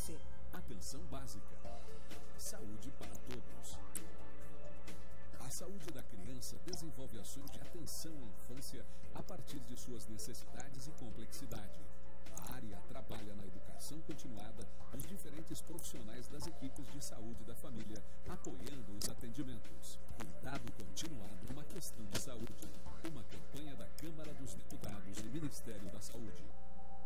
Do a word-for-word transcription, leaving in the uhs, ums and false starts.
você. Atenção básica. Saúde para todos. A saúde da criança desenvolve ações de atenção à infância a partir de suas necessidades e complexidade. A área trabalha na educação continuada dos diferentes profissionais das equipes de saúde da família, apoiando os atendimentos. Cuidado continuado é uma questão de saúde. Uma campanha da Câmara dos Deputados e Ministério da Saúde.